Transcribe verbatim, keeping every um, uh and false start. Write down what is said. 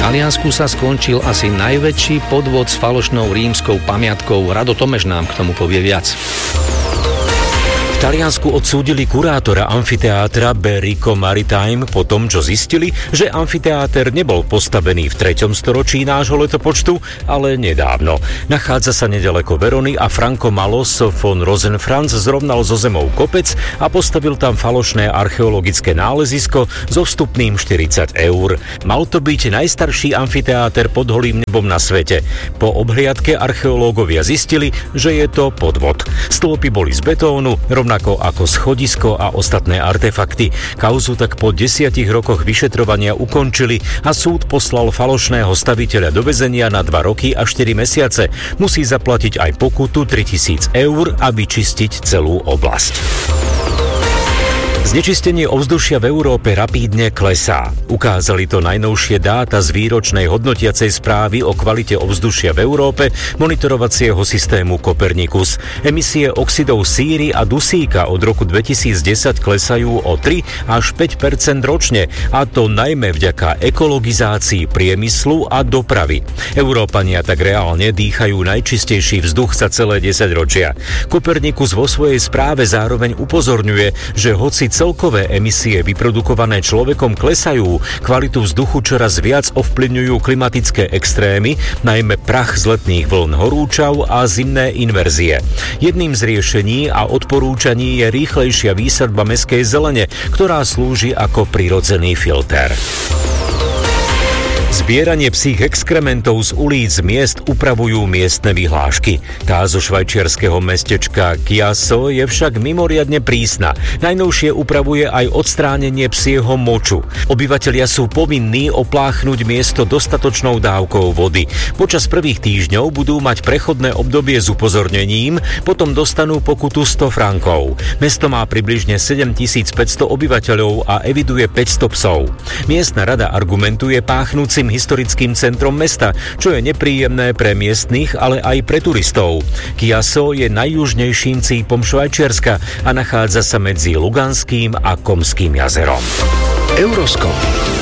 Taliansku sa skončil asi najväčší podvod s falošnou rímskou pamiatkou. Rado Tomeš nám k tomu povie viac. V Taliansku odsúdili kurátora amfiteátra Berico Maritime po tom, čo zistili, že amfiteáter nebol postavený v treťom storočí nášho letopočtu, ale nedávno. Nachádza sa nedaleko Verony a Franco Malosso von Rosenfranz zrovnal zo zemou kopec a postavil tam falošné archeologické nálezisko so vstupným štyridsať eur. Mal to byť najstarší amfiteáter pod holým nebom na svete. Po obhliadke archeológovia zistili, že je to podvod. Stĺpy boli z betónu, rovnako ako schodisko a ostatné artefakty. Kauzu tak po desiatich rokoch vyšetrovania ukončili a súd poslal falošného staviteľa do väzenia na dva roky a štyri mesiace. Musí zaplatiť aj pokutu tritisíc eur a vyčistiť celú oblasť. Znečistenie ovzdušia v Európe rapídne klesá. Ukázali to najnovšie dáta z výročnej hodnotiacej správy o kvalite ovzdušia v Európe monitorovacieho systému Copernicus. Emisie oxidov síry a dusíka od roku dvetisícdesať klesajú o tri až päť percent ročne, a to najmä vďaka ekologizácii priemyslu a dopravy. Európania tak reálne dýchajú najčistejší vzduch za celé desaťročia. Copernicus vo svojej správe zároveň upozorňuje, že hoci celkové emisie vyprodukované človekom klesajú, kvalitu vzduchu čoraz viac ovplyvňujú klimatické extrémy, najmä prach z letných vln horúčav a zimné inverzie. Jedným z riešení a odporúčaní je rýchlejšia výsadba mestskej zelene, ktorá slúži ako prirodzený filter. Zbieranie psích exkrementov z ulíc miest upravujú miestne vyhlášky. Tá zo švajčiarskeho mestečka Chiasso je však mimoriadne prísna. Najnovšie upravuje aj odstránenie psieho moču. Obyvatelia sú povinní opláchnuť miesto dostatočnou dávkou vody. Počas prvých týždňov budú mať prechodné obdobie s upozornením, potom dostanú pokutu sto frankov. Mesto má približne sedemtisícpäťsto obyvateľov a eviduje päťsto psov. Miestna rada argumentuje páchnúcim historickým centrom mesta, čo je nepríjemné pre miestnych, ale aj pre turistov. Chiasso je najjužnejším cípom Švajčiarska a nachádza sa medzi Luganským a Komským jazerom. Euroskop.